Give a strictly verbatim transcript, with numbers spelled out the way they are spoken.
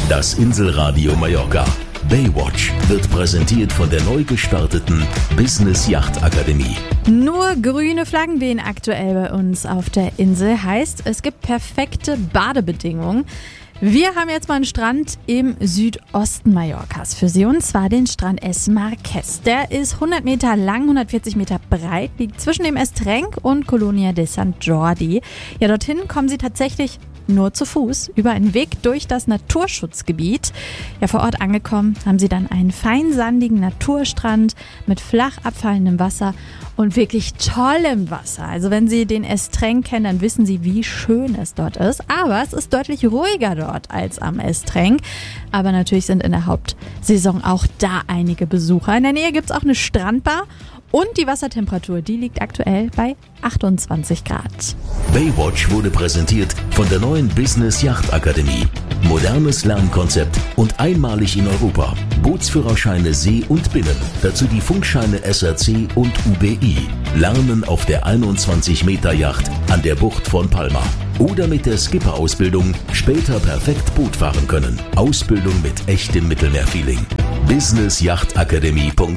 Das Inselradio Mallorca. Baywatch wird präsentiert von der neu gestarteten Business Yacht Akademie. Nur grüne Flaggen wehen aktuell bei uns auf der Insel. Heißt, es gibt perfekte Badebedingungen. Wir haben jetzt mal einen Strand im Südosten Mallorcas für Sie, und zwar den Strand Es Marquès. Der ist hundert Meter lang, hundertvierzig Meter breit, liegt zwischen dem Estrenc und Colonia de Sant Jordi. Ja, dorthin kommen Sie tatsächlich nur zu Fuß über einen Weg durch das Naturschutzgebiet. Ja, vor Ort angekommen haben Sie dann einen feinsandigen Naturstrand mit flach abfallendem Wasser und wirklich tollem Wasser. Also wenn Sie den Estrenc kennen, dann wissen Sie, wie schön es dort ist. Aber es ist deutlich ruhiger dort als am Estrenc. Aber natürlich sind in der Hauptsaison auch da einige Besucher. In der Nähe gibt es auch eine Strandbar. Und die Wassertemperatur, die liegt aktuell bei achtundzwanzig Grad. Baywatch wurde präsentiert von der neuen Business Yacht Akademie. Modernes Lernkonzept und einmalig in Europa. Bootsführerscheine See und Binnen. Dazu die Funkscheine S R C und U B I. Lernen auf der einundzwanzig Meter Yacht an der Bucht von Palma. Oder mit der Skipper-Ausbildung später perfekt Boot fahren können. Ausbildung mit echtem Mittelmeerfeeling. business yacht akademie punkt